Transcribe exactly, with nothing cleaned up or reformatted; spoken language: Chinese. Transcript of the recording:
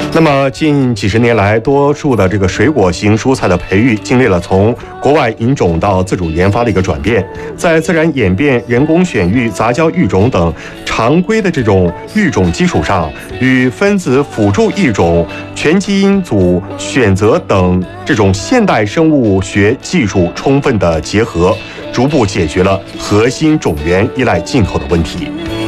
那么近几十年来，多数的这个水果型蔬菜的培育经历了从国外引种到自主研发的一个转变，在自然演变、人工选育、杂交育种等常规的这种育种基础上，与分子辅助异种、全基因组选择等这种现代生物学技术充分的结合，逐步解决了核心种源依赖进口的问题。